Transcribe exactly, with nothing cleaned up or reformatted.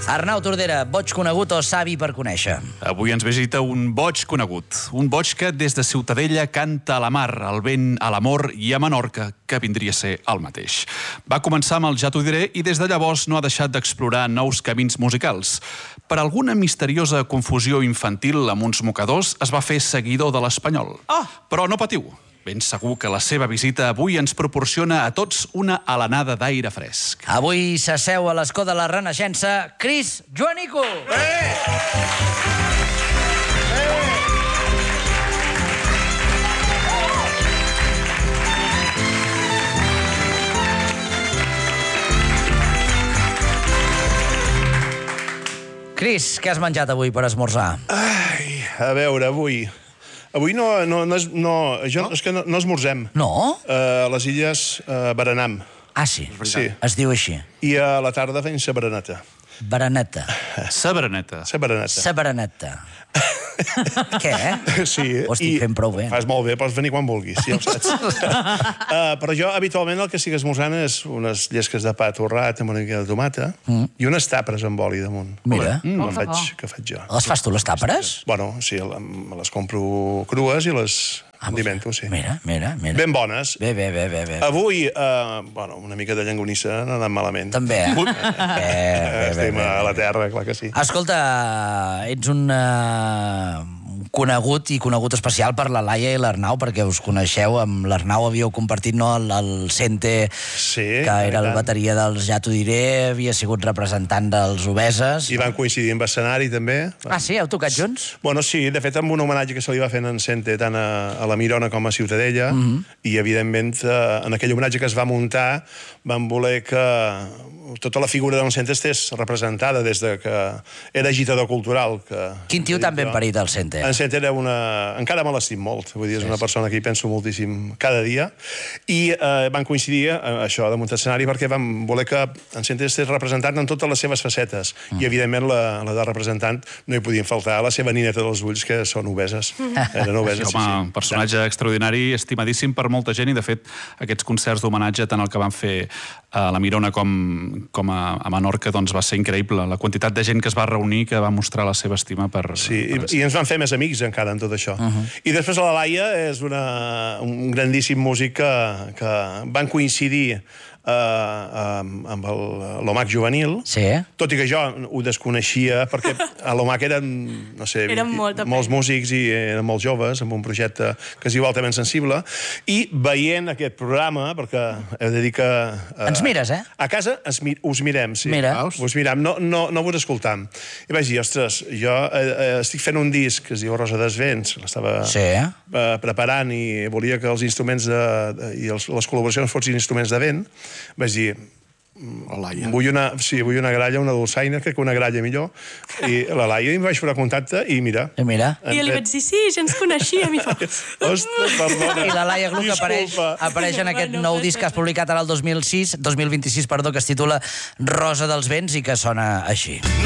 Arnau Tordera, boig conegut o savi per conèixer? Avui ens visita un boig conegut. Un boig que des de Ciutadella canta a la mar, al vent, a l'amor i a Menorca, que vindria a ser el mateix. Va començar amb el Ja t'ho diré i des de llavors no ha deixat d'explorar nous camins musicals. Per alguna misteriosa confusió infantil amb uns mocadors es va fer seguidor de l'Espanyol. Oh! Però no patiu. Ben segur que la seva visita avui ens proporciona a tots una alenada d'aire fresc. Avui s'asseu a l'escó de la Renaixença Cris Joanico. Cris, què has menjat avui per esmorzar? Ai, a veure, avui... Avui no, no, no, és, no, jo, no? És que no, no esmorzem. No? Uh, a les illes uh, berenam. Ah, sí? Sí. Es diu així. I a la tarda fem sa bereneta. Bereneta. Sa bereneta. Sa bereneta. Sa bereneta. Què, eh? Sí. Ho estic fent prou bé. Fas molt bé, pots venir quan vulguis, ja ho saps. uh, però jo, habitualment, el que estic esmorzant és unes llesques de pa torrat amb una mica de tomata mm. i unes tapres amb oli damunt. Mira. Mm. Que, faig, que faig jo. Les fas tu, les tapres? Bueno, sí, me les compro crues i les condimento, sí. Mira, mira, mira. Ben bones. Bé, bé, bé, bé. bé. Avui, uh, bueno, una mica de llangonissa no ha anat malament. També, eh? Bé, bé, bé, Estem a la terra, clar que sí. Escolta, ets un uh, conegut i conegut especial per la Laia i l'Arnau, perquè us coneixeu. Amb l'Arnau havíeu compartit, no?, el, el Sente, sí, que era el bateria dels Ja t'ho diré, havia sigut representant dels Obeses. I van coincidir en escenari, també. Ah, sí? Heu tocat junts? Bueno, sí, de fet, amb un homenatge que se li va fer en Sente tant a, a la Mirona com a Ciutadella, mm -hmm. i, evidentment, en aquell homenatge que es va muntar, van voler que tota la figura d'en Sente estés representada des de que era agitador cultural. Que, Quin tio tan ben parit, el Sente? En Sente era una... Encara me l'estim molt, vull dir, és una persona que hi penso moltíssim cada dia, i eh, van coincidir eh, això de muntar escenari perquè van voler que en Sente estés representat en totes les seves facetes, mm. i, evidentment, la, la de representant no hi podien faltar la seva nineta dels ulls, que són obeses. Eren obeses, sí, home, sí, sí. Un personatge extraordinari, estimadíssim per molta gent, i, de fet, aquests concerts d'homenatge, tant el que van fer a la Mirona com, com a, a Menorca, doncs va ser increïble. La quantitat de gent que es va reunir, que va mostrar la seva estima per... Sí, per i, i ens van fer més amics encara en tot això. Uh -huh. I després la Laia és una, un grandíssim músic que, que van coincidir Uh, um, amb l'Omac juvenil, sí. Tot i que jo ho desconeixia, perquè a l'Omac eren, no sé, eren molt molts músics i eren molt joves, amb un projecte que es diu Altament Sensible, i veient aquest programa, perquè heu de dir que... Uh, Ens mires, eh? A casa es, us mirem, sí. Mira. Us mirem, no, no, no vos escoltam. I vaig dir, ostres, jo uh, estic fent un disc que es diu Rosa dels Vents, l'estava sí. uh, preparant i volia que els instruments de, de, i els, les col·laboracions fossin instruments de vent. Vaig dir, vull una, sí, vull una gralla, una dolçaina, crec que una gralla millor, i la Laia, i em vaig posar contacte, i mira... I mira. I li vaig dir, sí, ja ens coneixíem, i fa... Ostres, perdona. I la Laia Gluck apareix, apareix en aquest nou disc que has publicat ara el dos mil sis, dos mil vint-i-sis, perdó, que es titula Rosa dels Vents i que sona així.